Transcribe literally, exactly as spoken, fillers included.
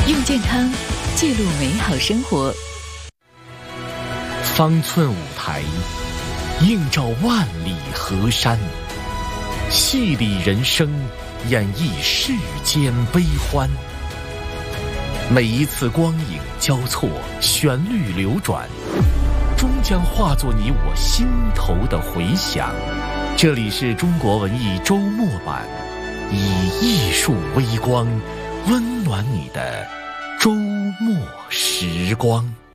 用健康记录美好生活。 方寸舞台，映照万里河山，戏里人生，演绎世间悲欢。每一次光影交错，旋律流转，终将化作你我心头的回响。这里是中国文艺周末版，以艺术微光温暖你的周末时光。